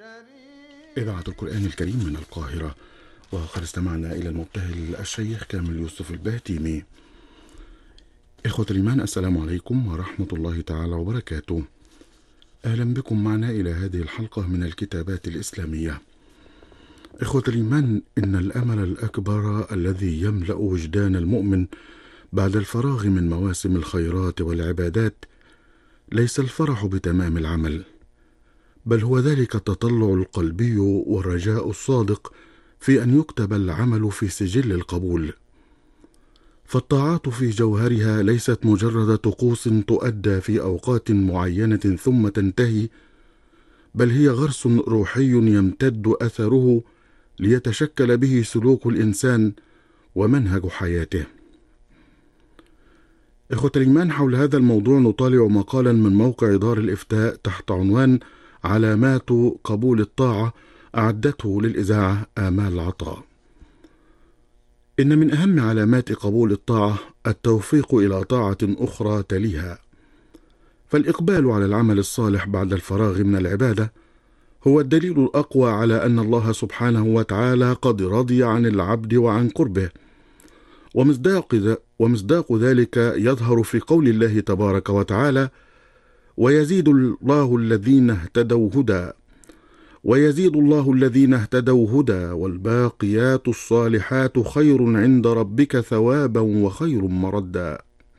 إذاعة القرآن الكريم من القاهرة، وقد استمعنا إلى المبتهل الشيخ كامل يوسف البهتيمي. إخوة الإيمان، السلام عليكم ورحمة الله تعالى وبركاته. أهلا بكم معنا إلى هذه الحلقة من الكتابات الإسلامية. إخوة الإيمان، إن الأمل الأكبر الذي يملأ وجدان المؤمن بعد الفراغ من مواسم الخيرات والعبادات ليس الفرح بتمام العمل، بل هو ذلك التطلع القلبي والرجاء الصادق في أن يكتب العمل في سجل القبول. فالطاعات في جوهرها ليست مجرد طقوس تؤدى في أوقات معينة ثم تنتهي، بل هي غرس روحي يمتد أثره ليتشكل به سلوك الإنسان ومنهج حياته. إخوة الإيمان، حول هذا الموضوع نطالع مقالا من موقع دار الإفتاء تحت عنوان علامات قبول الطاعة، أعدته للإذاعة آمال عطاء. إن من أهم علامات قبول الطاعة التوفيق إلى طاعة أخرى تليها، فالإقبال على العمل الصالح بعد الفراغ من العبادة هو الدليل الأقوى على أن الله سبحانه وتعالى قد رضي عن العبد وعن قربه، ومصداق ذلك يظهر في قول الله تبارك وتعالى: ويزيد الله الذين اهتدوا هدى والباقيات الصالحات خير عند ربك ثوابا وخير مردا.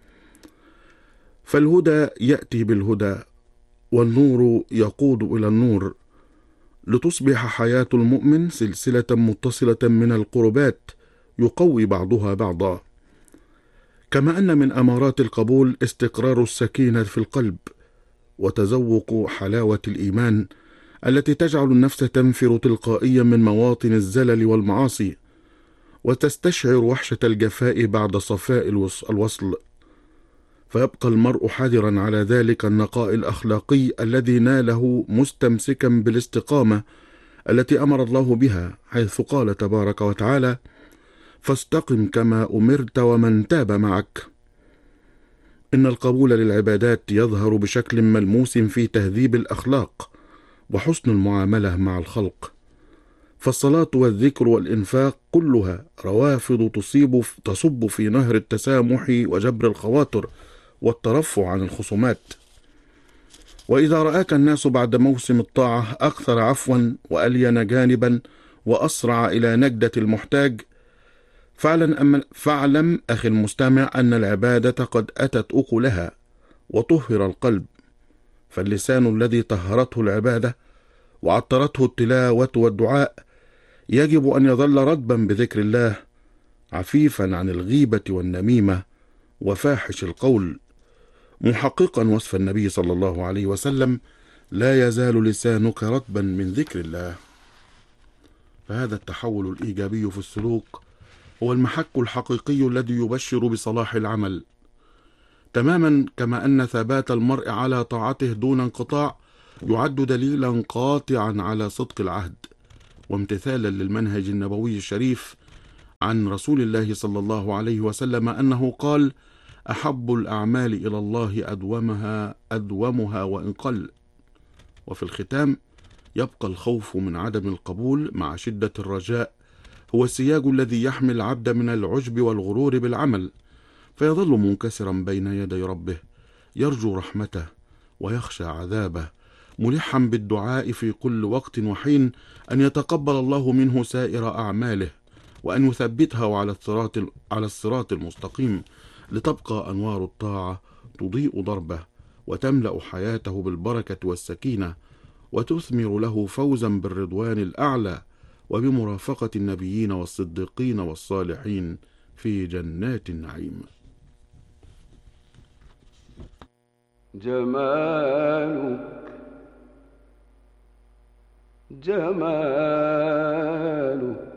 فالهدى يأتي بالهدى، والنور يقود إلى النور، لتصبح حياة المؤمن سلسلة متصلة من القربات يقوي بعضها بعضا. كما أن من أمارات القبول استقرار السكينة في القلب وتذوق حلاوة الإيمان التي تجعل النفس تنفر تلقائيا من مواطن الزلل والمعاصي، وتستشعر وحشة الجفاء بعد صفاء الوصل، فيبقى المرء حذرا على ذلك النقاء الأخلاقي الذي ناله مستمسكا بالاستقامة التي أمر الله بها، حيث قال تبارك وتعالى: فاستقم كما أمرت ومن تاب معك. إن القبول للعبادات يظهر بشكل ملموس في تهذيب الأخلاق وحسن المعاملة مع الخلق، فالصلاة والذكر والإنفاق كلها روافد تصب في نهر التسامح وجبر الخواطر والترفع عن الخصومات. وإذا رآك الناس بعد موسم الطاعة أكثر عفوا وألين جانبا وأسرع إلى نجدة المحتاج، فاعلم أخي المستمع أن العبادة قد أتت أكلها وطهر القلب، فاللسان الذي طهرته العبادة وعطرته التلاوة والدعاء يجب أن يظل رطبا بذكر الله، عفيفا عن الغيبة والنميمة وفاحش القول، محققا وصف النبي صلى الله عليه وسلم: لا يزال لسانك رطبا من ذكر الله. فهذا التحول الإيجابي في السلوك هو المحك الحقيقي الذي يبشر بصلاح العمل، تماما كما أن ثبات المرء على طاعته دون انقطاع يعد دليلا قاطعا على صدق العهد، وامتثالا للمنهج النبوي الشريف عن رسول الله صلى الله عليه وسلم أنه قال: أحب الأعمال إلى الله أدومها وإن قل. وفي الختام، يبقى الخوف من عدم القبول مع شدة الرجاء هو السياج الذي يحمي العبد من العجب والغرور بالعمل، فيظل منكسرا بين يدي ربه يرجو رحمته ويخشى عذابه، ملحا بالدعاء في كل وقت وحين أن يتقبل الله منه سائر أعماله، وأن يثبتها على الصراط المستقيم، لتبقى أنوار الطاعة تضيء دربه وتملأ حياته بالبركة والسكينة، وتثمر له فوزا بالرضوان الأعلى وبمرافقة النبيين والصديقين والصالحين في جنات النعيم. جمالك